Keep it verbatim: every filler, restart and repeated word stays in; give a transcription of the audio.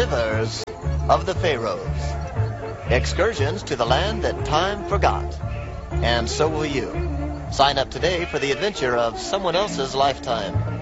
rivers of the Pharaohs. Excursions to the land that time forgot. And so will you. Sign up today for the adventure of someone else's lifetime.